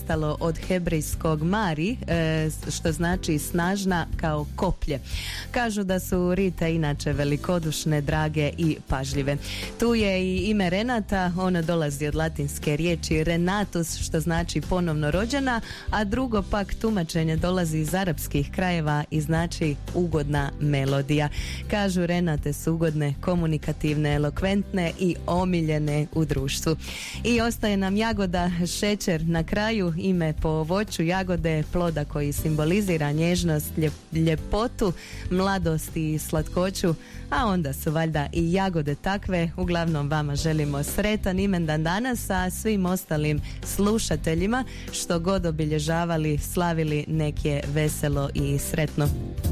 nastalo od hebrejskog Mari, što znači snažna kao koplje. Kažu da su Rita inače velikodušne, drage i pažljive. Tu je i ime Renata, ono dolazi od latinske riječi Renatus, što znači ponovno rođena, a drugo pak tumačenje dolazi iz arapskih krajeva i znači ugodna melodija. Kažu Renate su ugodne, komunikativne, elokventne i omiljene u društvu. I ostaje nam jagoda, šećer na kraju, ime po voću jagode, ploda koji simbolizira nježnost, ljepotu, mladost i slatkoću, a onda su valjda i jagode takve. Uglavnom vama želimo sretan imendan danas, a svim ostalim slušateljima što god obilježavali, slavili, nek je veselo i sretno.